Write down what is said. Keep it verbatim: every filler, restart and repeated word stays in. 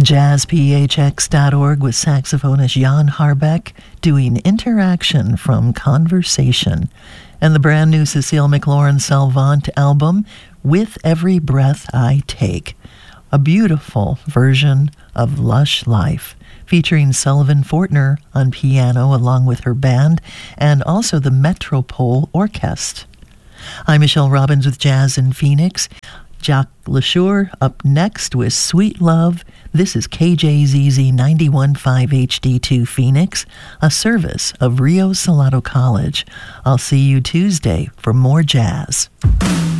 jazz p h x dot org with saxophonist Jan Harbeck doing Interaction from Conversation, and the brand new Cecile McLaurin Salvant album, With Every Breath I Take, a beautiful version of Lush Life, featuring Sullivan Fortner on piano along with her band and also the Metropole Orchestra. I'm Michelle Robbins with Jazz in Phoenix. Jacques LaSure up next with Sweet Love. This is K J Z Z ninety-one point five H D two Phoenix, a service of Rio Salado College. I'll see you Tuesday for more jazz.